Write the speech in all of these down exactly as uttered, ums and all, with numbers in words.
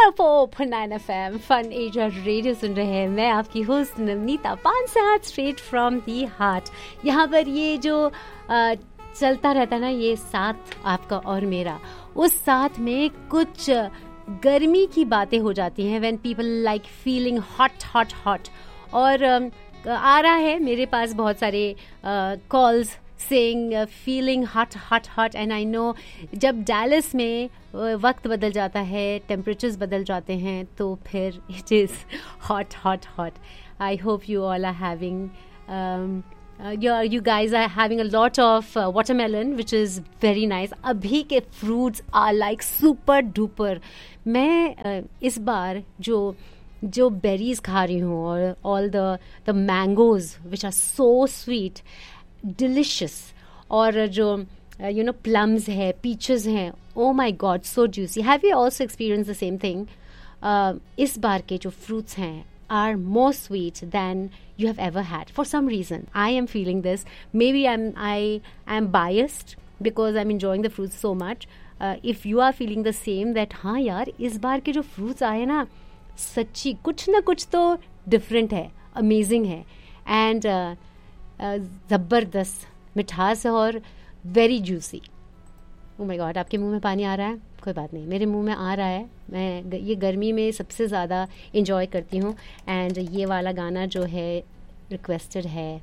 O four nine F M fun area radio सुन रहे हैं। मैं आपकी होस्ट नवनीता, पाँच से हाथ स्ट्रेट फ्रॉम दी हार्ट। यहाँ पर ये जो आ, चलता रहता ना, ये साथ आपका और मेरा, उस साथ में कुछ गर्मी की बातें हो जाती हैं। When people like feeling hot hot hot. और uh, आ रहा है मेरे पास बहुत सारे calls saying feeling hot hot hot. And I know जब डैलस में uh, वक्त बदल जाता है, टेम्परेचर्स बदल जाते हैं, तो फिर it is hot hot hot. I hope you all are having Uh, you you guys are having a lot of uh, watermelon, which is very nice. अभी के fruits are like super duper. मैं uh, इस बार जो जो berries खा रही हूँ, और all the the mangoes which are so sweet, delicious, और जो uh, you know plums है, peaches हैं, oh my god, so juicy. Have you also experienced the same thing? Uh, इस बार के जो fruits हैं are more sweet than you have ever had. For some reason, I am feeling this. Maybe I'm I am biased because I'm enjoying the fruits so much. Uh, if you are feeling the same, that हाँ यार, इस बार के जो fruits आए ना, सच्ची कुछ ना कुछ तो different है, amazing है, and uh, uh, ज़बरदस्त मिठास है और very juicy. Oh my God, आपके मुंह में पानी आ रहा है? कोई बात नहीं, मेरे मुंह में आ रहा है। मैं ये गर्मी में सबसे ज़्यादा इंजॉय करती हूँ। एंड ये वाला गाना जो है रिक्वेस्टेड है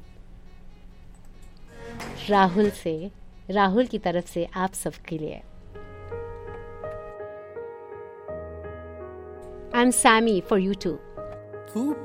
राहुल से, राहुल की तरफ से आप सबके लिए। I am Sami for you to. तू